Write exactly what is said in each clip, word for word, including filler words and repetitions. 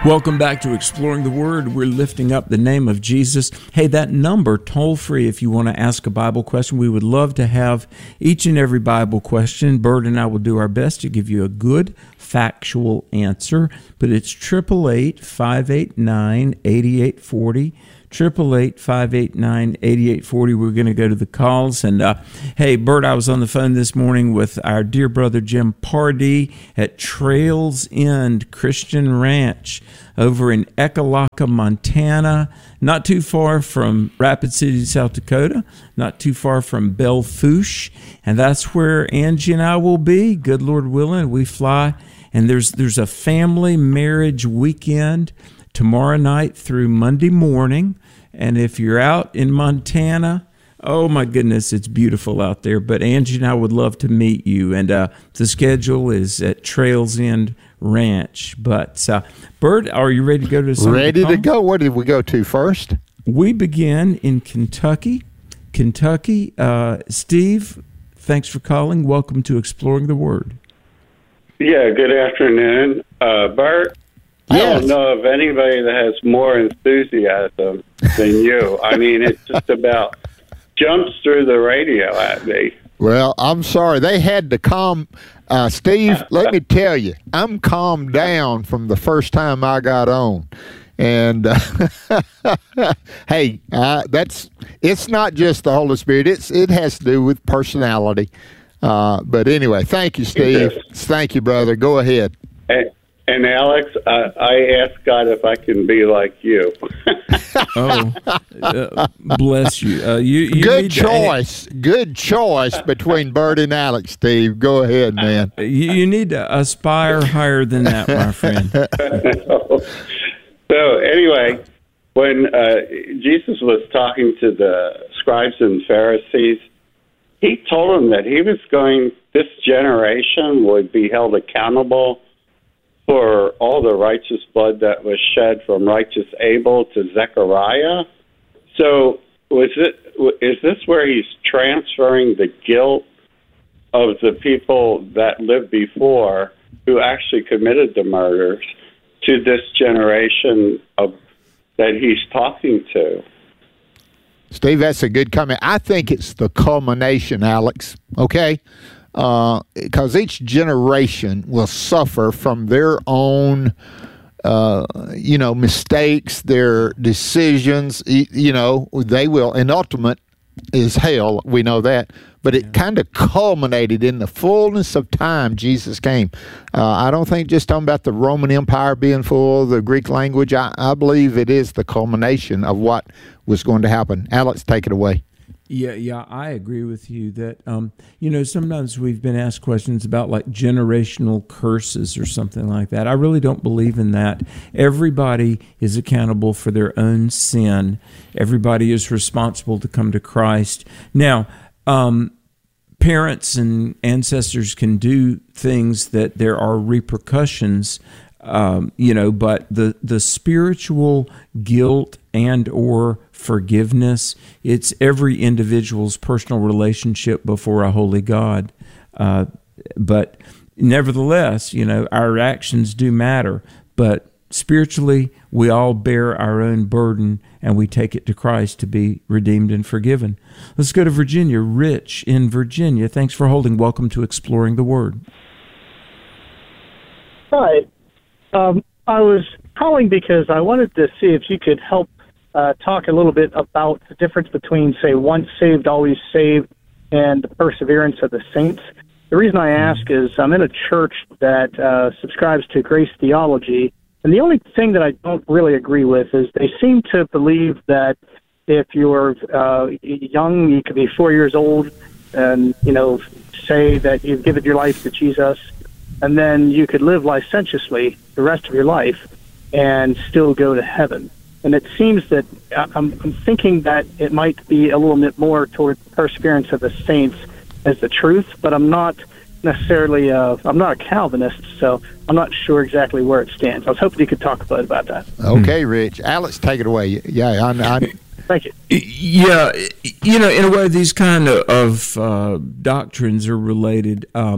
Welcome back to Exploring the Word. We're lifting up the name of Jesus. Hey, that number, toll free, if you want to ask a Bible question. We would love to have each and every Bible question. Bert and I will do our best to give you a good, factual answer. But it's eight eight eight, five eight nine, eight eight four zero. eight eight eight, five eight nine, eight eight four zero. We're going to go to the calls. And, uh, hey, Bert, I was on the phone this morning with our dear brother Jim Pardee at Trails End Christian Ranch over in Ekalaka, Montana, not too far from Rapid City, South Dakota, not too far from Belle Fourche. And that's where Angie and I will be, good Lord willing. We fly. And there's there's a family marriage weekend tomorrow night through Monday morning. And if you're out in Montana, oh my goodness, it's beautiful out there. But Angie and I would love to meet you. And uh, the schedule is at Trails End Ranch. But uh, Bert, are you ready to go to some Ready to go. What did we go to first? We begin in Kentucky. Kentucky. Uh, Steve, thanks for calling. Welcome to Exploring the Word. Yeah, good afternoon. Uh, Bert, I Yes. don't know of anybody that has more enthusiasm than you. I mean, it just about jumps through the radio at me. Well, I'm sorry. They had to calm. Uh, Steve, let me tell you, I'm calmed down from the first time I got on. And uh, hey, uh, that's it's not just the Holy Spirit. It's it has to do with personality. Uh, but anyway, thank you, Steve. Yes. Thank you, brother. Go ahead. And, and Alex, I, I asked God if I can be like you. Oh, uh, bless you. Uh, you, you Good need to- choice. Good choice between Bert and Alex, Steve. Go ahead, man. you, you need to aspire higher than that, my friend. So anyway, when uh, Jesus was talking to the scribes and Pharisees, he told them that he was going, this generation would be held accountable for all the righteous blood that was shed from righteous Abel to Zechariah. So was it, is this where he's transferring the guilt of the people that lived before who actually committed the murders to this generation of that he's talking to? Steve, that's a good comment. I think it's the culmination, Alex, okay? Because uh, each generation will suffer from their own, uh, you know, mistakes, their decisions, you know, they will, and ultimate is hell, we know that, but it kind of culminated in the fullness of time Jesus came. Uh, I don't think just talking about the Roman Empire being full, the Greek language, I, I believe it is the culmination of what was going to happen. Alex, take it away. Yeah, yeah, I agree with you that, um, you know, sometimes we've been asked questions about like generational curses or something like that. I really don't believe in that. Everybody is accountable for their own sin. Everybody is responsible to come to Christ. Now, um, parents and ancestors can do things that there are repercussions, um, you know, but the, the spiritual guilt and or forgiveness, it's every individual's personal relationship before a holy God. Uh, but nevertheless, you know, our actions do matter. But spiritually, we all bear our own burden, and we take it to Christ to be redeemed and forgiven. Let's go to Virginia. Rich in Virginia. Thanks for holding. Welcome to Exploring the Word. Hi. Um, I was calling because I wanted to see if you could help Uh, talk a little bit about the difference between, say, once saved, always saved, and the perseverance of the saints. The reason I ask is I'm in a church that uh, subscribes to grace theology, and the only thing that I don't really agree with is they seem to believe that if you're uh, young, you could be four years old, and, you know, say that you've given your life to Jesus, and then you could live licentiously the rest of your life and still go to heaven. And it seems that I'm, I'm thinking that it might be a little bit more toward the perseverance of the saints as the truth, but I'm not necessarily, uh, I'm not a Calvinist, so I'm not sure exactly where it stands. I was hoping you could talk a bit about that. Okay, Rich. Alex, take it away. Yeah, I, I, Thank you. Yeah, you know, in a way, these kind of, of uh, doctrines are related. Um,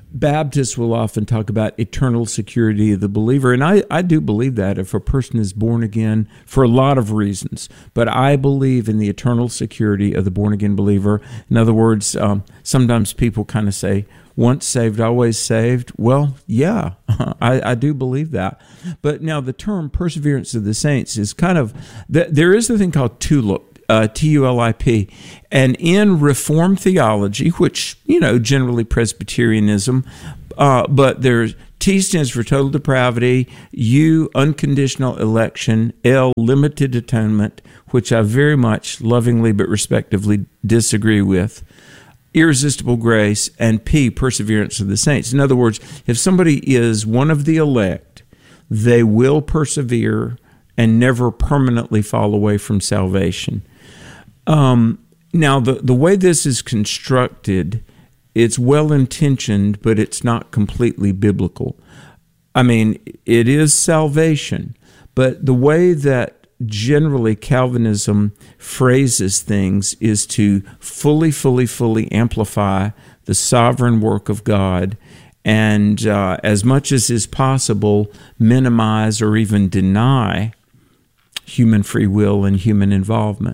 Baptists will often talk about eternal security of the believer, and I, I do believe that if a person is born again for a lot of reasons, but I believe in the eternal security of the born-again believer. In other words, um, sometimes people kind of say, once saved, always saved. Well, yeah, I, I do believe that. But now the term perseverance of the saints is kind of, there is a thing called TULIP, Uh, T U L I P. And in Reformed theology, which, you know, generally Presbyterianism, uh, but there's T stands for total depravity, U, unconditional election, L, limited atonement, which I very much lovingly but respectively disagree with, irresistible grace, and P, perseverance of the saints. In other words, if somebody is one of the elect, they will persevere and never permanently fall away from salvation. Um, now, the, the way this is constructed, it's well-intentioned, but it's not completely biblical. I mean, it is salvation, but the way that generally Calvinism phrases things is to fully, fully, fully amplify the sovereign work of God and, uh, as much as is possible, minimize or even deny human free will and human involvement.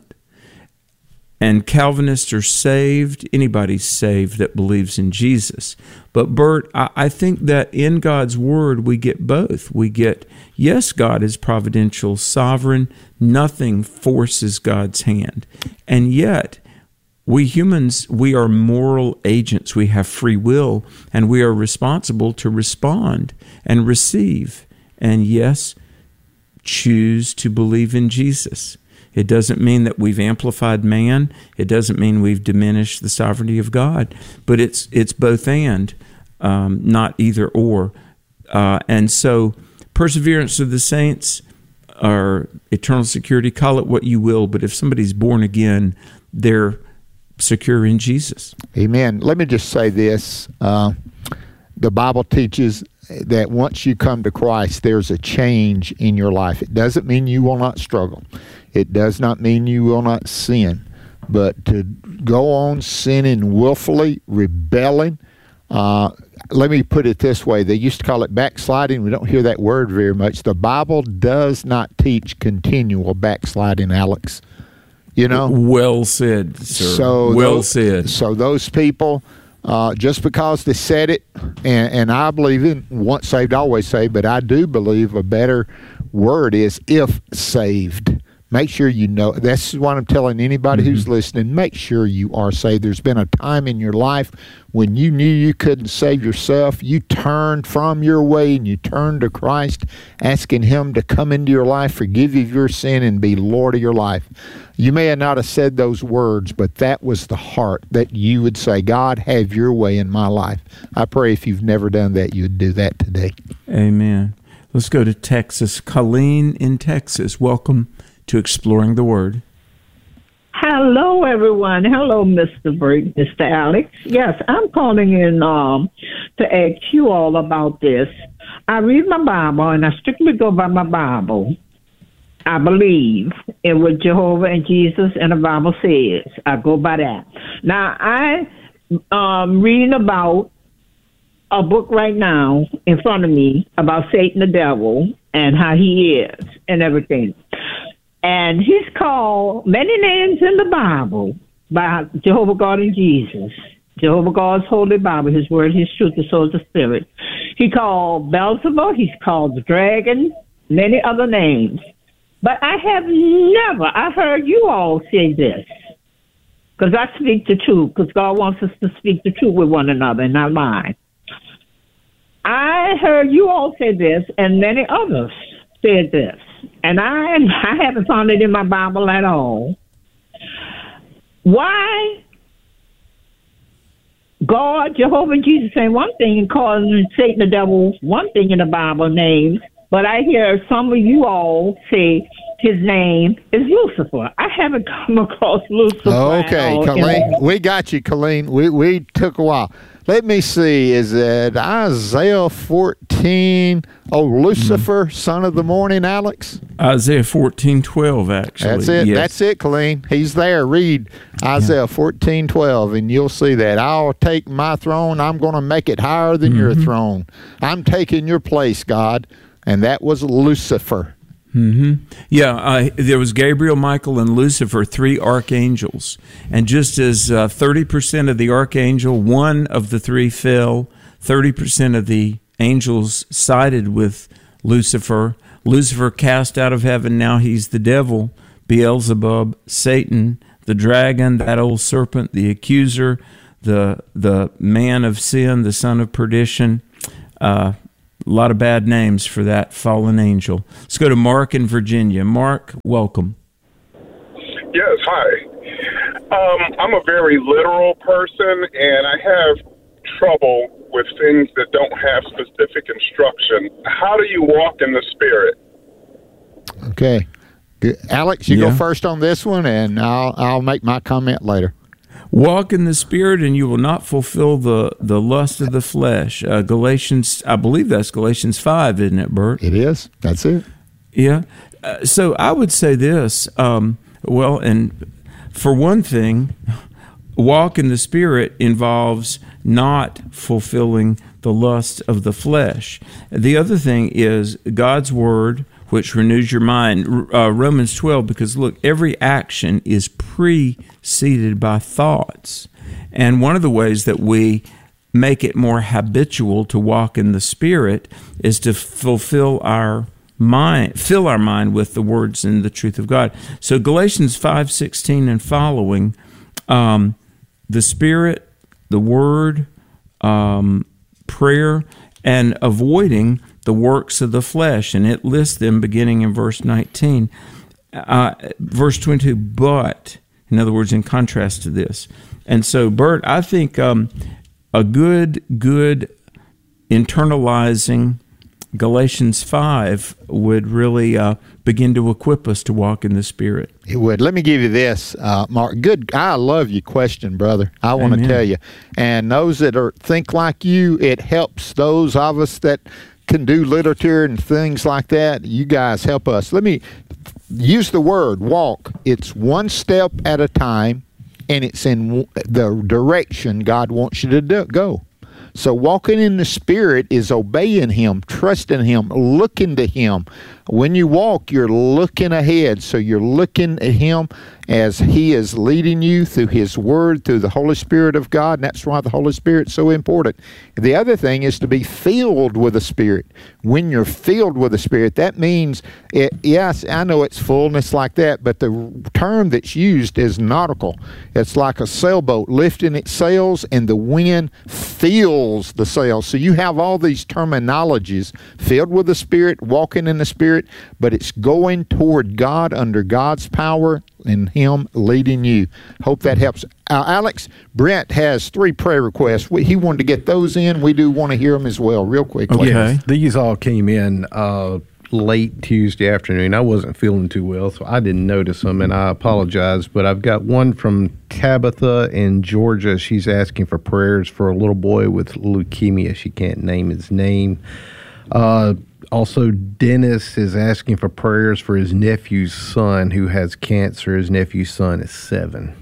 And Calvinists are saved. Anybody's saved that believes in Jesus. But Bert, I, I think that in God's Word we get both. We get, yes, God is providential, sovereign. Nothing forces God's hand. And yet, we humans, we are moral agents. We have free will, and we are responsible to respond and receive. And yes, choose to believe in Jesus. It doesn't mean that we've amplified man. It doesn't mean we've diminished the sovereignty of God. But it's it's both and, um, not either or. Uh, and so perseverance of the saints, or eternal security, call it what you will. But if somebody's born again, they're secure in Jesus. Amen. Let me just say this. Uh, the Bible teaches that once you come to Christ, there's a change in your life. It doesn't mean you will not struggle. It does not mean you will not sin. But to go on sinning willfully, rebelling, uh, let me put it this way. They used to call it backsliding. We don't hear that word very much. The Bible does not teach continual backsliding, Alex. You know? Well said, sir. So well those, said. So those people, uh, just because they said it, and, and I believe in once saved, always saved, but I do believe a better word is if saved. Make sure you know. That's what I'm telling anybody mm-hmm. who's listening. Make sure you are saved. There's been a time in your life when you knew you couldn't save yourself. You turned from your way and you turned to Christ, asking Him to come into your life, forgive you of your sin, and be Lord of your life. You may have not have said those words, but that was the heart that you would say, God, have your way in my life. I pray if you've never done that, you'd do that today. Amen. Let's go to Texas. Colleen in Texas. Welcome to Exploring the Word. Hello, everyone. Hello, Mister Burt, Mister Alex. Yes, I'm calling in um, to ask you all about this. I read my Bible, and I strictly go by my Bible. I believe in what Jehovah and Jesus and the Bible says. I go by that. Now, I um reading about a book right now in front of me about Satan the devil and how he is and everything. And he's called many names in the Bible by Jehovah God and Jesus. Jehovah God's holy Bible, His word, His truth, His soul, the spirit. He called Beelzebub, he's called the dragon, many other names. But I have never, I heard you all say this, because I speak the truth, because God wants us to speak the truth with one another and not lie. I heard you all say this, and many others said this. And I I haven't found it in my Bible at all. Why God, Jehovah, and Jesus saying one thing and calling Satan the devil one thing in the Bible names, but I hear some of you all say his name is Lucifer. I haven't come across Lucifer. Okay, Colleen, we got you, Colleen. We we took a while. let me see. Is it Isaiah fourteen? Oh, Lucifer, mm-hmm. son of the morning, Alex? Isaiah fourteen twelve, actually. That's it. Yes. That's it, Colleen. He's there. Read Isaiah fourteen twelve, and you'll see that. I'll take my throne. I'm going to make it higher than mm-hmm. your throne. I'm taking your place, God. And that was Lucifer. Mm-hmm. Yeah, uh, there was Gabriel, Michael, and Lucifer, three archangels. And just as uh, thirty percent of the archangel, one of the three fell, thirty percent of the angels sided with Lucifer. Lucifer cast out of heaven, now he's the devil. Beelzebub, Satan, the dragon, that old serpent, the accuser, the the man of sin, the son of perdition. Uh A lot of bad names for that fallen angel. Let's go to Mark in Virginia. Mark, welcome. Yes, hi. Um, I'm a very literal person, and I have trouble with things that don't have specific instruction. How do you walk in the Spirit? Okay. Good. Alex, you yeah. go first on this one, and I'll I'll make my comment later. Walk in the Spirit, and you will not fulfill the, the lust of the flesh. Uh, Galatians, I believe that's Galatians five, isn't it, Bert? It is. That's it. Yeah. Uh, so I would say this. Um, well, and for one thing, walk in the Spirit involves not fulfilling the lust of the flesh. The other thing is God's Word, which renews your mind. Uh, Romans twelve, because look, every action is preceded by thoughts. And one of the ways that we make it more habitual to walk in the Spirit is to fulfill our mind, fill our mind with the words and the truth of God. So Galatians five sixteen and following, um, the Spirit, the Word, um, prayer, and avoiding the works of the flesh, and it lists them beginning in verse nineteen. Uh, verse twenty-two, but, in other words, in contrast to this. And so, Bert, I think um, a good, good internalizing Galatians five would really uh, begin to equip us to walk in the Spirit. It would. Let me give you this, uh, Mark. Good. I love your question, brother. I want to tell you. And those that are think like you, it helps those of us that can do literature and things like that. You guys help us. Let me use the word walk. It's one step at a time, and it's in the direction God wants you to do, go. So walking in the Spirit is obeying Him, trusting Him, looking to Him. When you walk, you're looking ahead. So you're looking at Him as He is leading you through His Word, through the Holy Spirit of God. And that's why the Holy Spirit's so important. The other thing is to be filled with the Spirit. When you're filled with the Spirit, that means, it, yes, I know it's fullness like that, but the term that's used is nautical. It's like a sailboat lifting its sails, and the wind fills the sails. So you have all these terminologies, filled with the Spirit, walking in the Spirit, but it's going toward God under God's power and Him leading you. Hope that helps. Uh, Alex, Brent has three prayer requests. We, he wanted to get those in. We do want to hear them as well, real quickly. Okay. These all came in uh, late Tuesday afternoon. I wasn't feeling too well, so I didn't notice them, and I apologize. But I've got one from Tabitha in Georgia. She's asking for prayers for a little boy with leukemia. She can't name his name. Uh, also, Dennis is asking for prayers for his nephew's son who has cancer. His nephew's son is seven.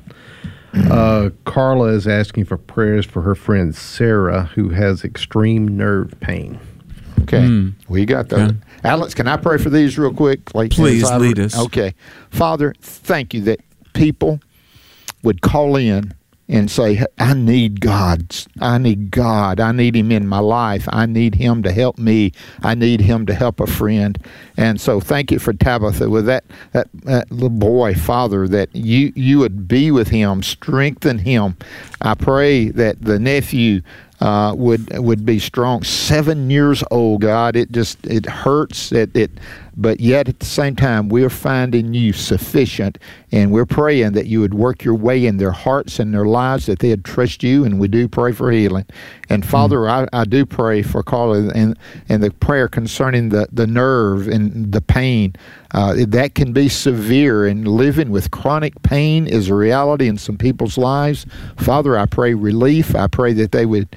Uh, Carla is asking for prayers for her friend Sarah who has extreme nerve pain. Okay, mm. we got those. Yeah. Alex, can I pray for these real quick? Like Please lead us. Okay. Father, thank you that people would call in and say, I need God. I need God. I need Him in my life. I need Him to help me. I need Him to help a friend. And so thank you for Tabitha with that, that, that little boy, Father, that you, you would be with him, strengthen him. I pray that the nephew uh, would would be strong. Seven years old, God. It just, it hurts. It, it But yet at the same time, we're finding you sufficient, and we're praying that you would work your way in their hearts and their lives, that they'd trust you, and we do pray for healing. And Father, mm. I, I do pray for Carla and, and the prayer concerning the, the nerve and the pain. Uh, that can be severe, and living with chronic pain is a reality in some people's lives. Father, I pray relief. I pray that they would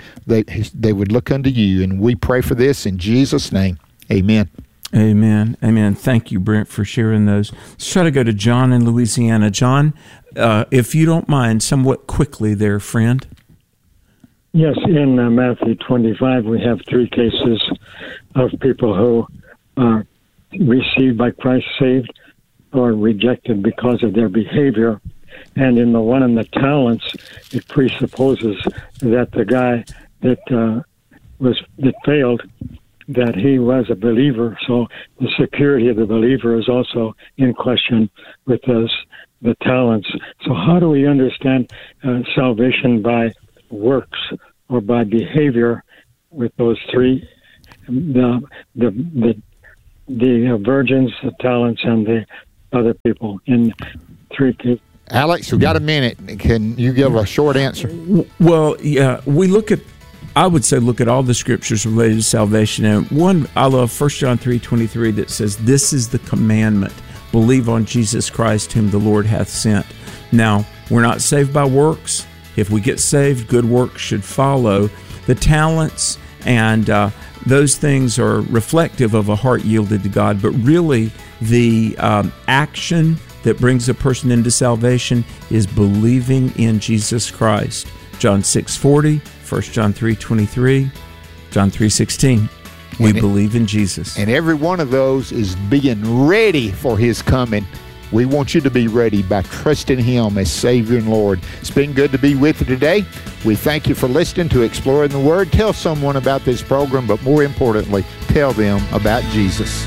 they, they would look unto you. And we pray for this in Jesus' name. Amen. Amen. Amen. Thank you, Brent, for sharing those. Let's try to go to John in Louisiana. John, uh, if you don't mind, somewhat quickly there, friend. Yes, in uh, Matthew twenty-five, we have three cases of people who are received by Christ, saved, or rejected because of their behavior. And in the one in the talents, it presupposes that the guy that uh, was that failed, that he was a believer. So the security of the believer is also in question with those the talents. So how do we understand uh, salvation by works or by behavior with those three, the the the, the virgins, the talents, and the other people in three cases? Alex, we've got a minute. Can you give a short answer? Well, yeah, we look at, I would say look at all the scriptures related to salvation. And one, I love First John three twenty-three that says, this is the commandment, believe on Jesus Christ whom the Lord hath sent. Now, we're not saved by works. If we get saved, good works should follow. The talents and uh, those things are reflective of a heart yielded to God, but really the um, action that brings a person into salvation is believing in Jesus Christ. John six forty, First John three twenty-three, John three sixteen. We and believe in Jesus. And every one of those is being ready for his coming. We want you to be ready by trusting him as Savior and Lord. It's been good to be with you today. We thank you for listening to Exploring the Word. Tell someone about this program, but more importantly, tell them about Jesus.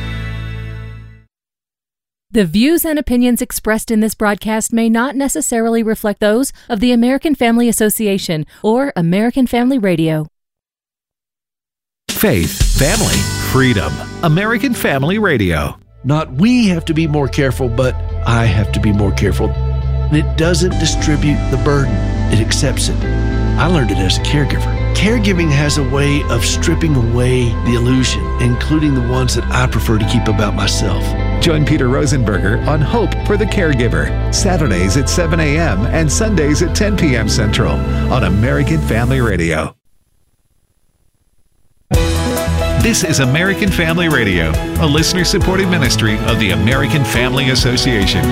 The views and opinions expressed in this broadcast may not necessarily reflect those of the American Family Association or American Family Radio. Faith, family, freedom. American Family Radio. Not we have to be more careful, but I have to be more careful. It doesn't distribute the burden. It accepts it. I learned it as a caregiver. Caregiving has a way of stripping away the illusion, including the ones that I prefer to keep about myself. Join Peter Rosenberger on Hope for the Caregiver, Saturdays at seven a.m. and Sundays at ten p.m. Central on American Family Radio. This is American Family Radio, a listener-supported ministry of the American Family Association.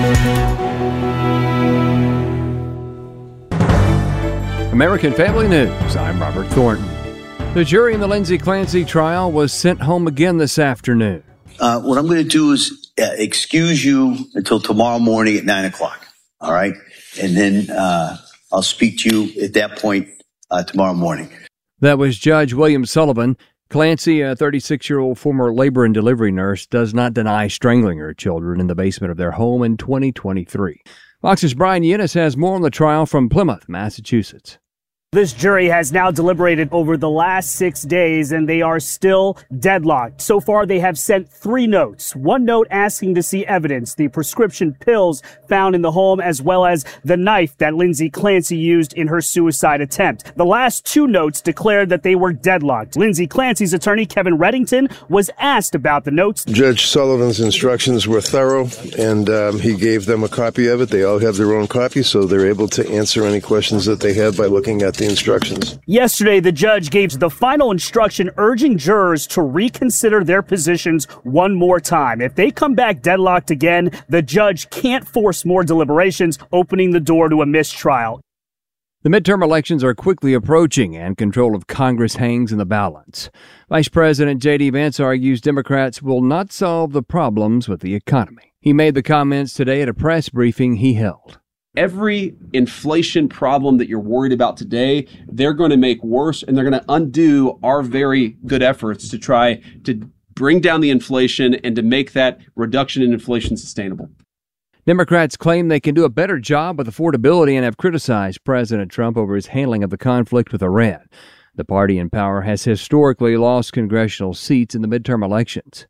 American Family News, I'm Robert Thornton. The jury in the Lindsay Clancy trial was sent home again this afternoon. Uh, what I'm going to do is uh, excuse you until tomorrow morning at nine o'clock, all right? And then uh, I'll speak to you at that point uh, tomorrow morning. That was Judge William Sullivan. Clancy, a thirty-six-year-old former labor and delivery nurse, does not deny strangling her children in the basement of their home in twenty twenty-three. Fox's Brian Yinnis has more on the trial from Plymouth, Massachusetts. This jury has now deliberated over the last six days, and they are still deadlocked. So far, they have sent three notes. One note asking to see evidence, the prescription pills found in the home, as well as the knife that Lindsay Clancy used in her suicide attempt. The last two notes declared that they were deadlocked. Lindsay Clancy's attorney, Kevin Reddington, was asked about the notes. Judge Sullivan's instructions were thorough, and um, he gave them a copy of it. They all have their own copy, so they're able to answer any questions that they had by looking at the instructions. Yesterday, the judge gave the final instruction urging jurors to reconsider their positions one more time. If they come back deadlocked again, the judge can't force more deliberations, opening the door to a mistrial. The midterm elections are quickly approaching, and control of Congress hangs in the balance. Vice President J D. Vance argues Democrats will not solve the problems with the economy. He made the comments today at a press briefing he held. Every inflation problem that you're worried about today, they're going to make worse, and they're going to undo our very good efforts to try to bring down the inflation and to make that reduction in inflation sustainable. Democrats claim they can do a better job with affordability and have criticized President Trump over his handling of the conflict with Iran. The party in power has historically lost congressional seats in the midterm elections.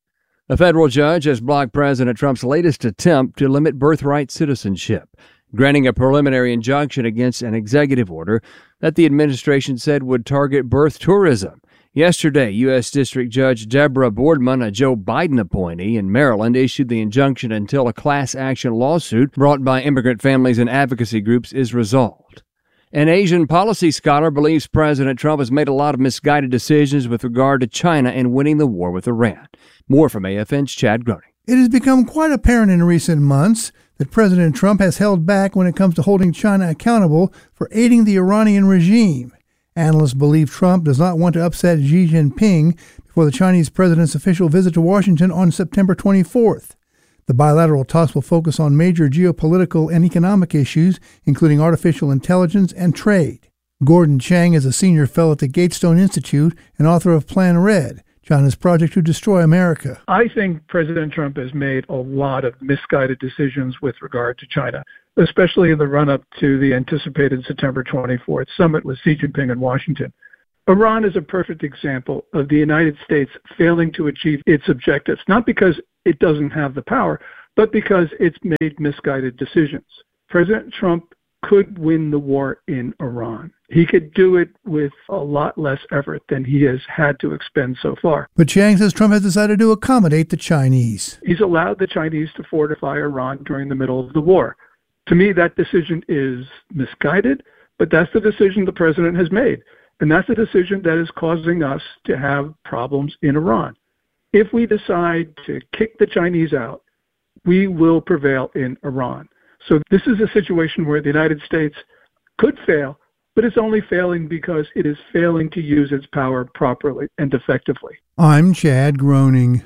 A federal judge has blocked President Trump's latest attempt to limit birthright citizenship, granting a preliminary injunction against an executive order that the administration said would target birth tourism. Yesterday, U S. District Judge Deborah Boardman, a Joe Biden appointee in Maryland, issued the injunction until a class action lawsuit brought by immigrant families and advocacy groups is resolved. An Asian policy scholar believes President Trump has made a lot of misguided decisions with regard to China and winning the war with Iran. More from A F N's Chad Groening. It has become quite apparent in recent months that President Trump has held back when it comes to holding China accountable for aiding the Iranian regime. Analysts believe Trump does not want to upset Xi Jinping before the Chinese president's official visit to Washington on September twenty-fourth. The bilateral talks will focus on major geopolitical and economic issues, including artificial intelligence and trade. Gordon Chang is a senior fellow at the Gatestone Institute and author of Plan Red, China's project to destroy America. I think President Trump has made a lot of misguided decisions with regard to China, especially in the run-up to the anticipated September twenty-fourth summit with Xi Jinping in Washington. Iran is a perfect example of the United States failing to achieve its objectives, not because it doesn't have the power, but because it's made misguided decisions. President Trump could win the war in Iran. He could do it with a lot less effort than he has had to expend so far. But Chang says Trump has decided to accommodate the Chinese. He's allowed the Chinese to fortify Iran during the middle of the war. To me, that decision is misguided, but that's the decision the president has made. And that's the decision that is causing us to have problems in Iran. If we decide to kick the Chinese out, we will prevail in Iran. So this is a situation where the United States could fail, but it's only failing because it is failing to use its power properly and effectively. I'm Chad Groening.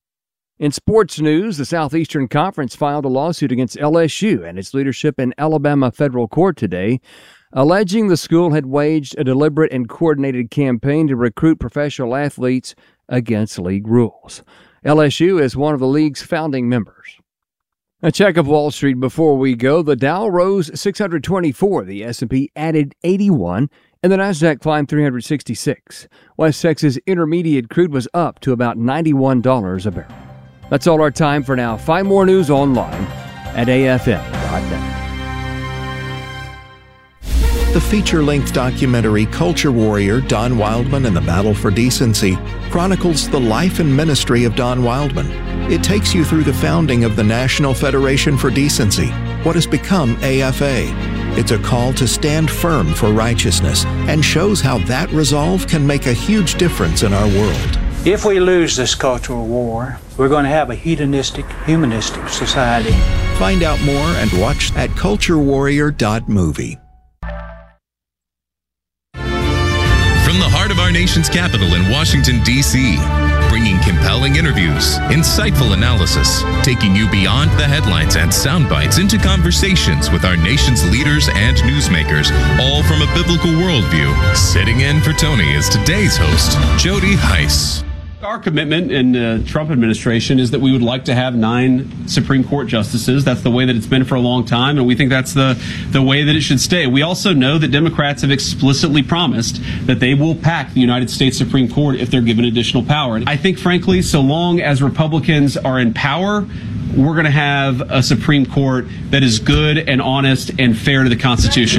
In sports news, the Southeastern Conference filed a lawsuit against L S U and its leadership in Alabama federal court today, alleging the school had waged a deliberate and coordinated campaign to recruit professional athletes against league rules. L S U is one of the league's founding members. A check of Wall Street before we go. The Dow rose six hundred twenty-four, the S and P added eighty-one, and the Nasdaq climbed three hundred sixty-six. West Texas Intermediate crude was up to about ninety-one dollars a barrel. That's all our time for now. Find more news online at A F M dot net. The feature-length documentary Culture Warrior, Don Wildman and the Battle for Decency chronicles the life and ministry of Don Wildman. It takes you through the founding of the National Federation for Decency, what has become A F A. It's a call to stand firm for righteousness and shows how that resolve can make a huge difference in our world. If we lose this cultural war, we're going to have a hedonistic, humanistic society. Find out more and watch at culture warrior dot movie. From the heart of our nation's capital in Washington, D C, bringing compelling interviews, insightful analysis, taking you beyond the headlines and sound bites into conversations with our nation's leaders and newsmakers, all from a biblical worldview. Sitting in for Tony is today's host, Jody Heiss. Our commitment in the Trump administration is that we would like to have nine Supreme Court justices. That's the way that it's been for a long time, and we think that's the, the way that it should stay. We also know that Democrats have explicitly promised that they will pack the United States Supreme Court if they're given additional power. And I think, frankly, so long as Republicans are in power, we're going to have a Supreme Court that is good and honest and fair to the Constitution.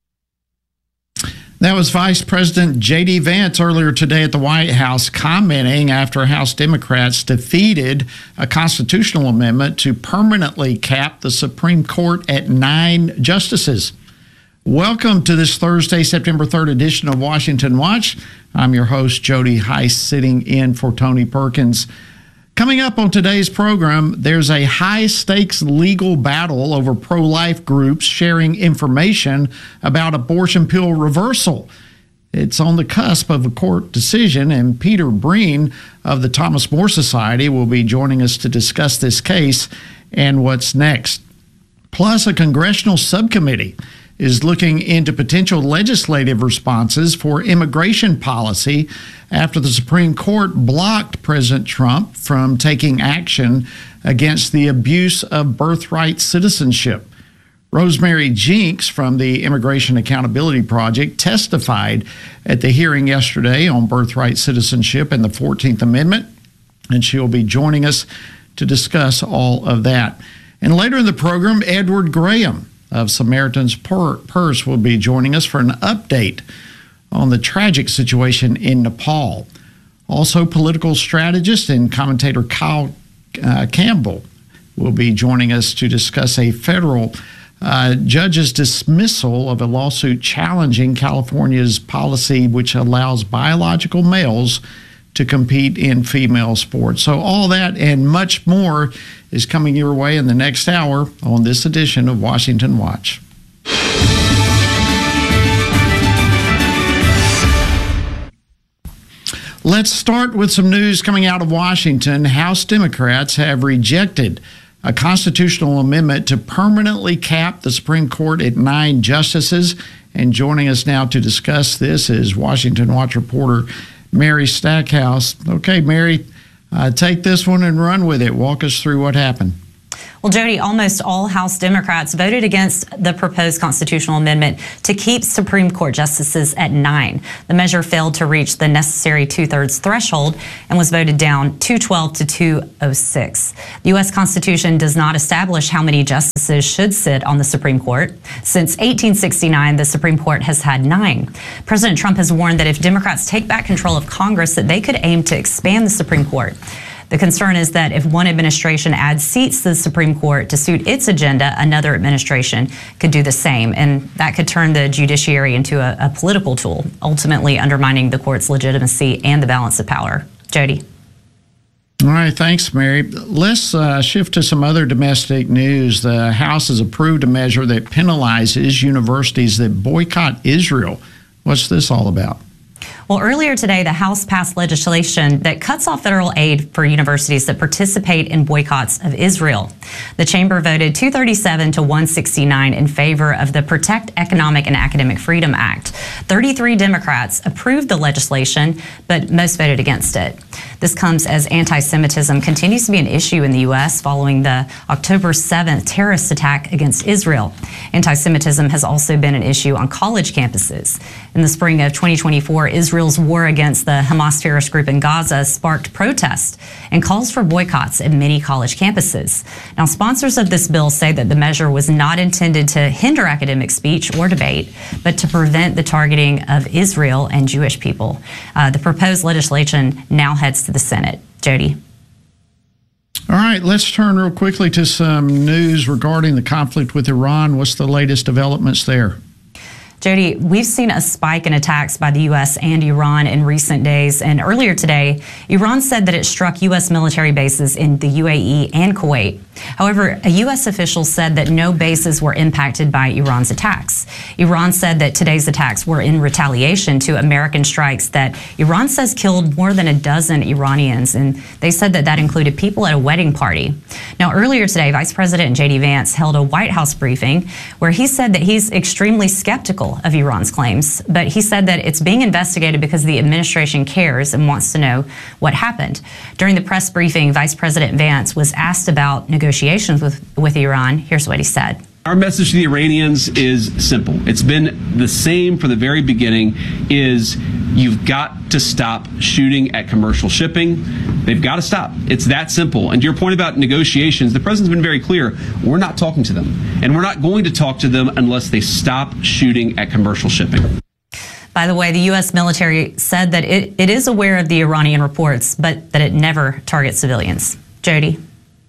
That was Vice President J D Vance earlier today at the White House, commenting after House Democrats defeated a constitutional amendment to permanently cap the Supreme Court at nine justices. Welcome to this Thursday, September third edition of Washington Watch. I'm your host, Jody Heiss, sitting in for Tony Perkins. Coming up on today's program, there's a high-stakes legal battle over pro-life groups sharing information about abortion pill reversal. It's on the cusp of a court decision, and Peter Breen of the Thomas More Society will be joining us to discuss this case and what's next. Plus, a congressional subcommittee is looking into potential legislative responses for immigration policy after the Supreme Court blocked President Trump from taking action against the abuse of birthright citizenship. Rosemary Jinks from the Immigration Accountability Project testified at the hearing yesterday on birthright citizenship and the fourteenth Amendment, and she'll be joining us to discuss all of that. And later in the program, Edward Graham of Samaritan's Purse will be joining us for an update on the tragic situation in Nepal. Also, political strategist and commentator Kyle uh, Campbell will be joining us to discuss a federal uh, judge's dismissal of a lawsuit challenging California's policy which allows biological males to compete in female sports. So all that and much more is coming your way in the next hour on this edition of Washington Watch. Let's start with some news coming out of Washington. House Democrats have rejected a constitutional amendment to permanently cap the Supreme Court at nine justices. And joining us now to discuss this is Washington Watch reporter Mary Stackhouse. Okay, Mary, uh, take this one and run with it. Walk us through what happened. Well, Jody, almost all House Democrats voted against the proposed constitutional amendment to keep Supreme Court justices at nine. The measure failed to reach the necessary two-thirds threshold and was voted down two twelve to two oh six. The U S Constitution does not establish how many justices should sit on the Supreme Court. Since eighteen sixty-nine, the Supreme Court has had nine. President Trump has warned that if Democrats take back control of Congress, that they could aim to expand the Supreme Court. The concern is that if one administration adds seats to the Supreme Court to suit its agenda, another administration could do the same, and that could turn the judiciary into a, a political tool, ultimately undermining the court's legitimacy and the balance of power. Jody. All right, thanks, Mary. Let's uh, shift to some other domestic news. The House has approved a measure that penalizes universities that boycott Israel. What's this all about? Well, earlier today, the House passed legislation that cuts off federal aid for universities that participate in boycotts of Israel. The chamber voted two thirty-seven to one sixty-nine in favor of the Protect Economic and Academic Freedom Act. thirty-three Democrats approved the legislation, but most voted against it. This comes as anti-Semitism continues to be an issue in the U S following the October seventh terrorist attack against Israel. Anti-Semitism has also been an issue on college campuses. In the spring of twenty twenty-four, Israel's war against the Hamas terrorist group in Gaza sparked protests and calls for boycotts at many college campuses. Now, sponsors of this bill say that the measure was not intended to hinder academic speech or debate, but to prevent the targeting of Israel and Jewish people. Uh, the proposed legislation now heads to the Senate. Jody. All right, let's turn real quickly to some news regarding the conflict with Iran. What's the latest developments there? Jody, we've seen a spike in attacks by the U S and Iran in recent days. And earlier today, Iran said that it struck U S military bases in the U A E and Kuwait. However, a U S official said that no bases were impacted by Iran's attacks. Iran said that today's attacks were in retaliation to American strikes that Iran says killed more than a dozen Iranians. And they said that that included people at a wedding party. Now, earlier today, Vice President J D Vance held a White House briefing where he said that he's extremely skeptical of Iran's claims, but he said that it's being investigated because the administration cares and wants to know what happened. During the press briefing, Vice President Vance was asked about negotiations with, with Iran. Here's what he said. Our message to the Iranians is simple. It's been the same from the very beginning, is you've got to stop shooting at commercial shipping. They've got to stop. It's that simple. And to your point about negotiations, the president's been very clear. We're not talking to them. And we're not going to talk to them unless they stop shooting at commercial shipping. By the way, the U S military said that it, it is aware of the Iranian reports, but that it never targets civilians. Jody.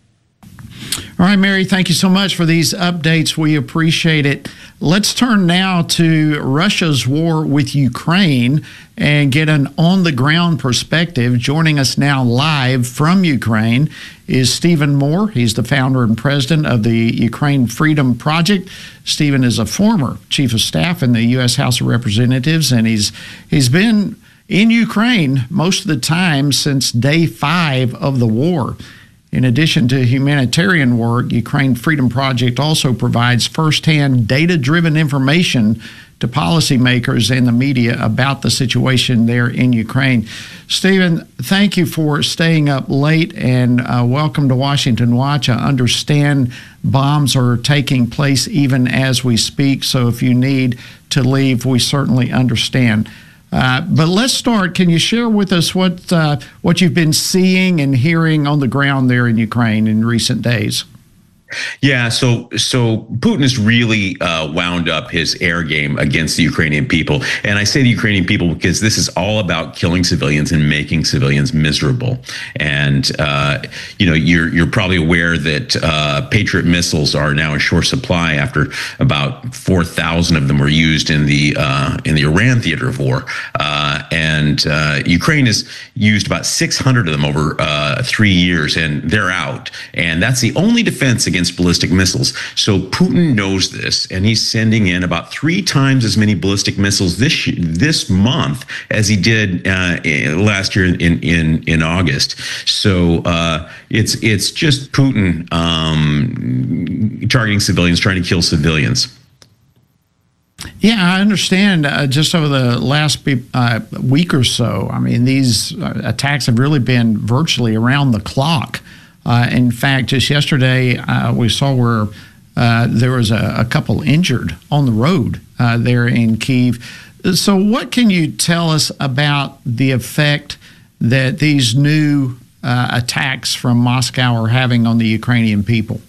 All right, Mary, thank you so much for these updates. We appreciate it. Let's turn now to Russia's war with Ukraine and get an on-the-ground perspective. Joining us now live from Ukraine is Stephen Moore. He's the founder and president of the Ukraine Freedom Project. Stephen is a former chief of staff in the U S House of Representatives, and he's he's been in Ukraine most of the time since day five of the war. In addition to humanitarian work, Ukraine Freedom Project also provides firsthand data-driven information to policymakers and the media about the situation there in Ukraine. Stephen, thank you for staying up late, and uh, welcome to Washington Watch. I understand bombs are taking place even as we speak, so if you need to leave, we certainly understand. Uh, but let's start. Can you share with us what uh, what you've been seeing and hearing on the ground there in Ukraine in recent days? Yeah, so so Putin has really uh, wound up his air game against the Ukrainian people. And I say the Ukrainian people because this is all about killing civilians and making civilians miserable. And, uh, you know, you're you're probably aware that uh, Patriot missiles are now in short supply after about four thousand of them were used in the uh, in the Iran theater of war. Uh, and uh, Ukraine has used about six hundred of them over uh, three years, and they're out. And that's the only defense against against ballistic missiles. So Putin knows this, and he's sending in about three times as many ballistic missiles this this month as he did uh, last year in in in August. So uh, it's it's just Putin um, targeting civilians, trying to kill civilians. Yeah, I understand. Uh, just over the last uh, week or so, I mean, these uh, attacks have really been virtually around the clock. Uh, in fact, just yesterday, uh, we saw where uh, there was a, a couple injured on the road uh, there in Kyiv. So what can you tell us about the effect that these new uh, attacks from Moscow are having on the Ukrainian people?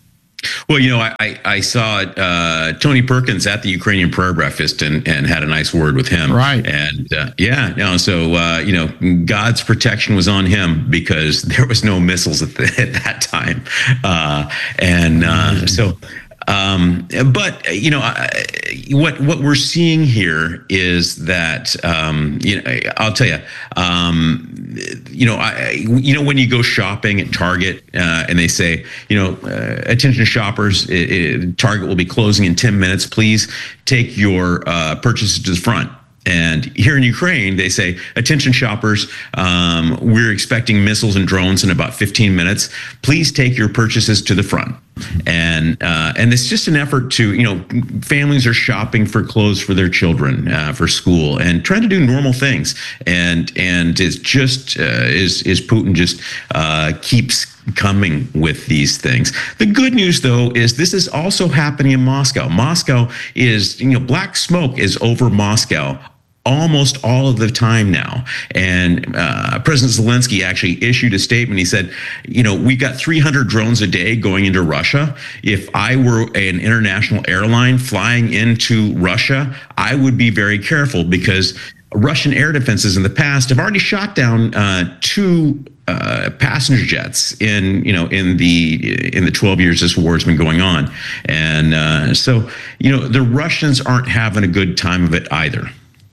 Well, you know, I, I saw uh, Tony Perkins at the Ukrainian prayer breakfast and, and had a nice word with him. Right. And uh, yeah, no, so, uh, you know, God's protection was on him because there was no missiles at, the, at that time. Uh, and uh, so, um, but, you know, I, what what we're seeing here is that, um, you know, I'll tell you, um, you know, I, you know, when you go shopping at Target uh, and they say, you know, uh, attention shoppers, it, it, Target will be closing in ten minutes. Please take your uh, purchases to the front. And here in Ukraine, they say, attention shoppers, um, we're expecting missiles and drones in about fifteen minutes. Please take your purchases to the front. And uh, and it's just an effort to, you know, families are shopping for clothes for their children, uh, for school, and trying to do normal things. And and it's just, uh, is, is Putin just uh, keeps coming with these things. The good news, though, is this is also happening in Moscow. Moscow is, you know, black smoke is over Moscow almost all of the time now. And uh, President Zelensky actually issued a statement. He said, you know, we got three hundred drones a day going into Russia. If I were an international airline flying into Russia, I would be very careful because Russian air defenses in the past have already shot down uh, two uh, passenger jets in, you know, in the in the twelve years this war has been going on. And uh, so, you know, the Russians aren't having a good time of it either.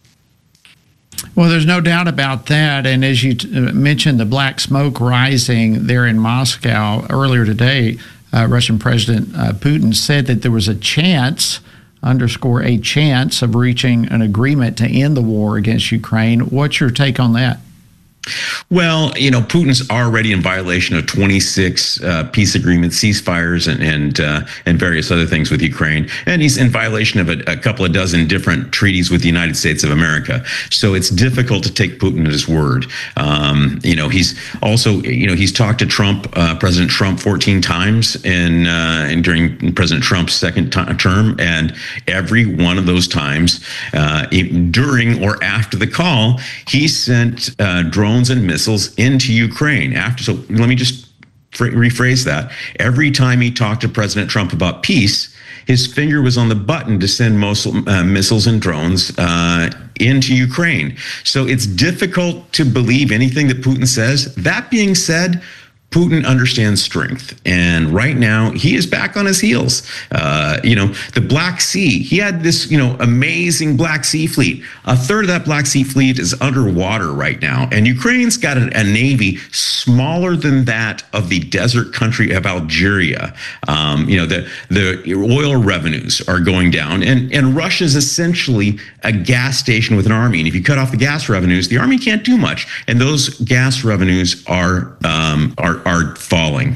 Well, there's no doubt about that. And as you t- mentioned, the black smoke rising there in Moscow earlier today, uh, Russian President uh, Putin said that there was a chance, underscore a chance, of reaching an agreement to end the war against Ukraine. What's your take on that? Well, you know, Putin's already in violation of twenty-six uh, peace agreements, ceasefires, and and uh, and various other things with Ukraine, and he's in violation of a, a couple of dozen different treaties with the United States of America. So it's difficult to take Putin at his word. Um, you know, he's also, you know, he's talked to Trump, uh, President Trump, fourteen times in, uh, in during President Trump's second t- term, and every one of those times, uh, during or after the call, he sent uh, drones and missiles into Ukraine. After, so let me just rephrase that. Every time he talked to President Trump about peace, his finger was on the button to send missile, uh, missiles and drones uh, into Ukraine. So it's difficult to believe anything that Putin says. That being said, Putin understands strength, and right now he is back on his heels. Uh, you know, the Black Sea, he had this, you know, amazing Black Sea fleet. A third of that Black Sea fleet is underwater right now, and Ukraine's got a, a navy smaller than that of the desert country of Algeria. Um, you know, the the oil revenues are going down, and and Russia's essentially a gas station with an army. And if you cut off the gas revenues, the army can't do much, and those gas revenues are um, are are falling.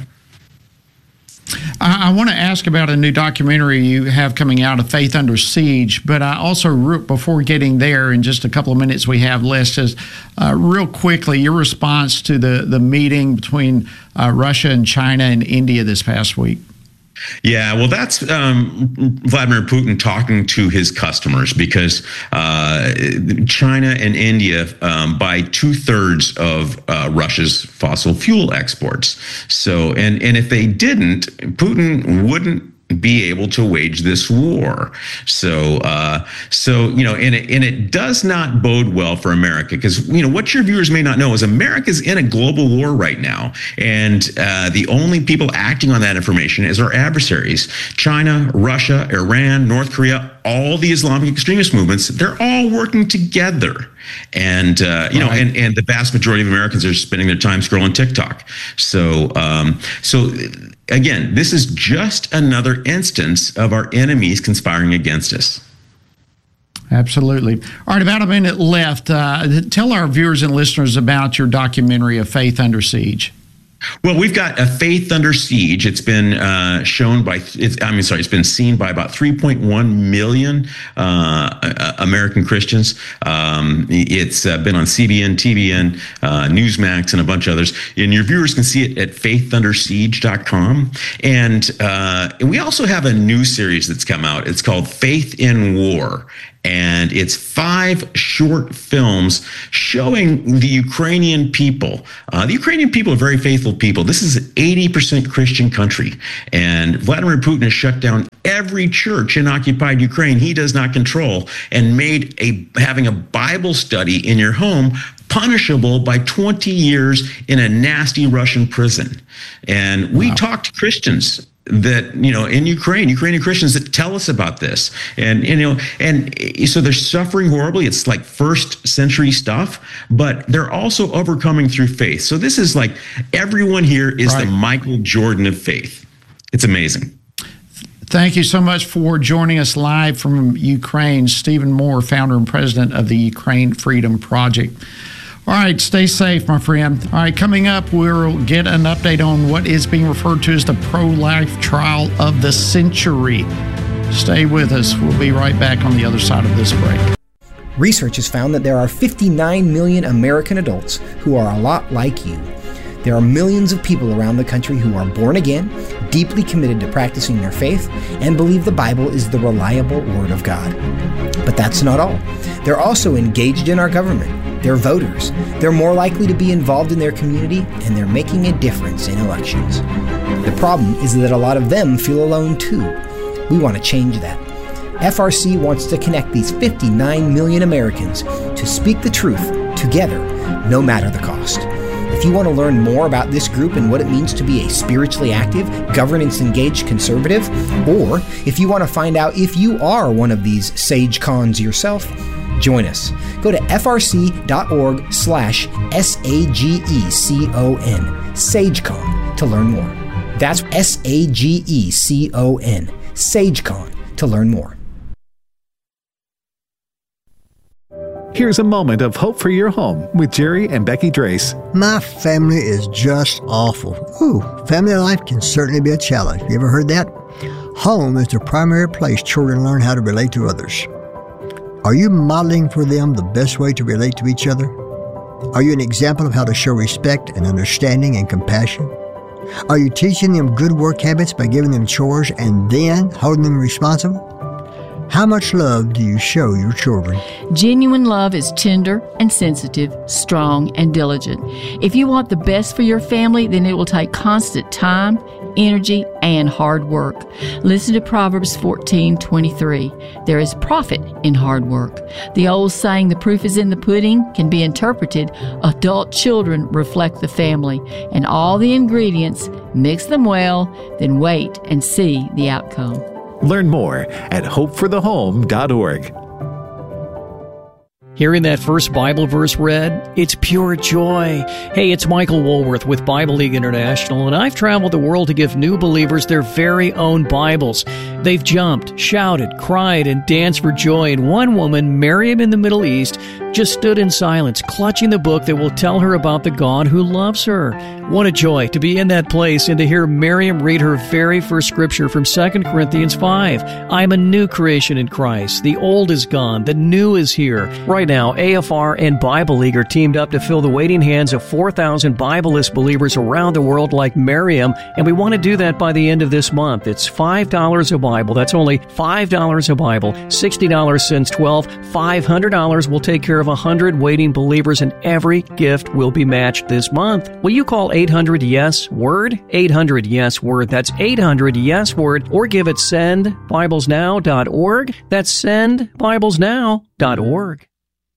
I, I want to ask about a new documentary you have coming out of Faith Under Siege, but I also, before getting there, in just a couple of minutes we have left, is uh, real quickly your response to the, the meeting between uh, Russia and China and India this past week. Yeah, well, that's um, Vladimir Putin talking to his customers, because uh, China and India um, buy two thirds of uh, Russia's fossil fuel exports. So, and and if they didn't, Putin wouldn't be able to wage this war. So, uh, so you know, and it, and it does not bode well for America, because, you know, what your viewers may not know is America's in a global war right now, and uh, the only people acting on that information is our adversaries: China, Russia, Iran, North Korea. All the Islamic extremist movements, they're all working together. And, uh, you right. know, and, and the vast majority of Americans are spending their time scrolling TikTok. So, um, so again, this is just another instance of our enemies conspiring against us. Absolutely. All right, about a minute left. Uh, tell our viewers and listeners about your documentary, A Faith Under Siege. Well, we've got A Faith Under Siege. It's been uh, shown by, it's, I mean, sorry, it's been seen by about three point one million uh, American Christians. Um, it's uh, been on C B N, T V N, uh, Newsmax, and a bunch of others. And your viewers can see it at faith under siege dot com. And, uh, and we also have a new series that's come out. It's called Faith in War. And it's five short films showing the Ukrainian people. Uh, the Ukrainian people are very faithful people. This is an eighty percent Christian country. And Vladimir Putin has shut down every church in occupied Ukraine he does not control, and made a having a Bible study in your home punishable by twenty years in a nasty Russian prison. And we wow. talk to Christians that, you know, in Ukraine, Ukrainian Christians that tell us about this. And, you know, and so they're suffering horribly. It's like first century stuff, but they're also overcoming through faith. So this is like, everyone here is right. the Michael Jordan of faith. It's amazing. Thank you so much for joining us live from Ukraine. Stephen Moore, founder and president of the Ukraine Freedom Project. All right, stay safe, my friend. All right, coming up, we'll get an update on what is being referred to as the pro-life trial of the century. Stay with us. We'll be right back on the other side of this break. Research has found that there are fifty-nine million American adults who are a lot like you. There are millions of people around the country who are born again, deeply committed to practicing their faith, and believe the Bible is the reliable Word of God. But that's not all. They're also engaged in our government. They're voters. They're more likely to be involved in their community, and they're making a difference in elections. The problem is that a lot of them feel alone too. We want to change that. F R C wants to connect these fifty-nine million Americans to speak the truth together, no matter the cost. If you want to learn more about this group and what it means to be a spiritually active, governance-engaged conservative, or if you want to find out if you are one of these sage cons yourself, join us. Go to frc.org slash S-A-G-E-C-O-N, SageCon, to learn more. That's S A G E C O N, SageCon, to learn more. Here's a moment of hope for your home with Jerry and Becky Drace. My family is just awful. Ooh, family life can certainly be a challenge. You ever heard that? Home is the primary place children learn how to relate to others. Are you modeling for them the best way to relate to each other? Are you an example of how to show respect and understanding and compassion? Are you teaching them good work habits by giving them chores and then holding them responsible? How much love do you show your children? Genuine love is tender and sensitive, strong and diligent. If you want the best for your family, then it will take constant time, energy, and hard work. Listen to Proverbs fourteen twenty-three. There is profit in hard work. The old saying, the proof is in the pudding, can be interpreted, adult children reflect the family, and all the ingredients, mix them well, then wait and see the outcome. Learn more at hope for the home dot org. Hearing that first Bible verse read, it's pure joy. Hey, it's Michael Woolworth with Bible League International, and I've traveled the world to give new believers their very own Bibles. They've jumped, shouted, cried, and danced for joy, and one woman, Miriam in the Middle East, just stood in silence, clutching the book that will tell her about the God who loves her. What a joy to be in that place and to hear Miriam read her very first scripture from Second Corinthians five. I'm a new creation in Christ. The old is gone. The new is here. Right Right now, A F R and Bible League are teamed up to fill the waiting hands of four thousand Bibleless believers around the world like Miriam, and we want to do that by the end of this month. It's five dollars a Bible. That's only five dollars a Bible. sixty dollars sends twelve. five hundred dollars will take care of one hundred waiting believers, and every gift will be matched this month. Will you call eight hundred yes word? eight hundred yes word. That's eight hundred yes word, or give at send bibles now dot org. That's send bibles now dot org.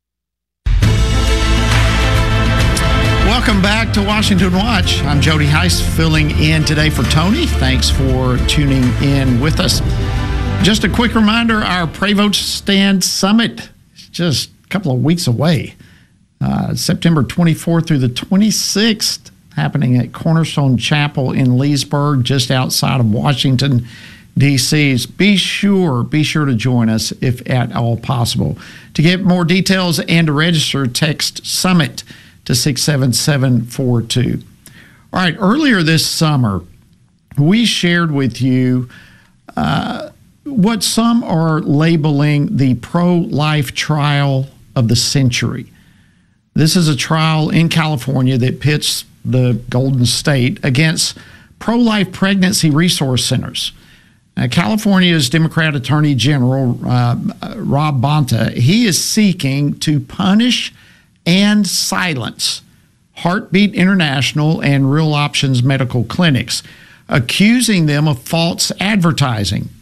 Welcome back to Washington Watch. I'm Jody Heiss, filling in today for Tony. Thanks for tuning in with us. Just a quick reminder, our Pray Vote Stand Summit is just a couple of weeks away. Uh, September twenty-fourth through the twenty-sixth, happening at Cornerstone Chapel in Leesburg, just outside of Washington, D C. Be sure, be sure to join us if at all possible. To get more details and to register, text SUMMIT to six seven seven four two. All right, earlier this summer, we shared with you uh, what some are labeling the pro-life trial of the century. This is a trial in California that pits the Golden State against pro-life pregnancy resource centers. Now, California's Democrat Attorney General, uh, Rob Bonta, he is seeking to punish and silence Heartbeat International and Real Options medical clinics, accusing them of false advertising.